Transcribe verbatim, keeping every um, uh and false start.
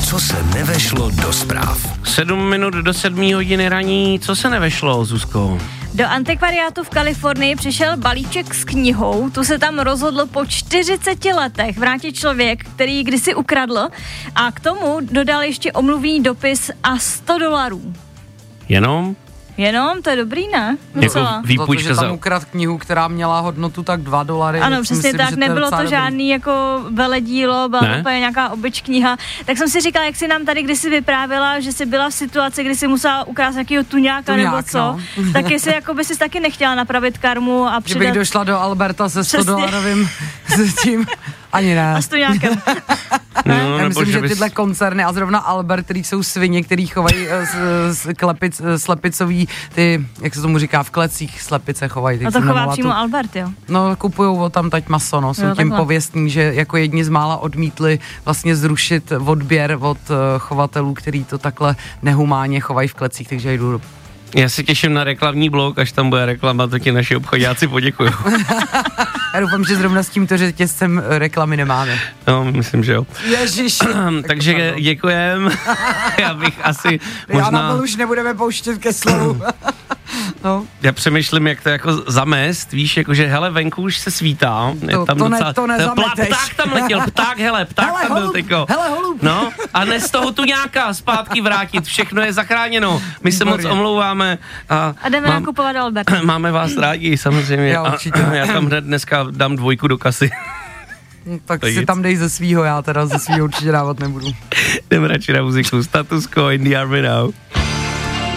Co se nevešlo do zpráv. Sedm minut do sedmí hodiny raní, co se nevešlo, Zuzko? Do antikvariátu v Kalifornii přišel balíček s knihou, tu se tam rozhodl po čtyřiceti letech vrátit člověk, který ji kdysi ukradl, a k tomu dodal ještě omluvný dopis a sto dolarů. Jenom? Jenom? To je dobrý, ne? Jako výpůjčka za... za... tam ukradl knihu, která měla hodnotu tak dva dolary. Ano, přesně myslím, tak, nebylo to, to žádný jako veledílo, byla ne? úplně nějaká obyč kniha. Tak jsem si říkala, jak jsi nám tady kdysi vyprávěla, že jsi byla v situaci, kdy jsi musela ukrást nějakýho tuňáka Tuňák, nebo co, no. tak jestli jako by jsi taky nechtěla napravit karmu a přidat... Že bych došla do Alberta se sto dolarovým s tím, ani ne. A s tuňákem. No, Já myslím, že, že bys... tyhle koncerny a zrovna Albert, který jsou svině, který chovají sklepic, slepicový, ty, jak se tomu říká, v klecích slepice chovají. A to chová přímo Albert, jo? No, kupujou o tam tať maso, no, jsou jo, tím takhle. pověstní, že jako jedni z mála odmítli vlastně zrušit odběr od uh, chovatelů, který to takhle nehumánně chovají v klecích, takže jdu. Já se těším na reklamní blok, až tam bude reklama, to ti naši obchodáci poděkuju. Já doufám, že zrovna s tímto řetězcem reklamy nemáme. No, myslím, že jo. Ježiši. Takže děkujem. Já bych asi možná... Já na už nebudeme pouštět ke slovu. No. Já přemýšlím, jak to jako zamést, víš, jakože hele, venku už se svítá. To, tam to, docela, ne, to nezameteš. Pták tam letěl, pták, hele, pták hele, tam byl holub, tyko. Hele, holub. No, a ne z toho tu nějaká zpátky vrátit, všechno je zachráněno. My se moc omlouváme. A, a jdeme mám, nakupovat do Alberta. Máme vás rádi, samozřejmě. Já určitě. A, já tam hned dneska dám dvojku do kasy. Tak si tam dej ze svýho, já teda ze svýho určitě dávat nebudu. Jdeme radši na muziku. Status Quo in the Army Now.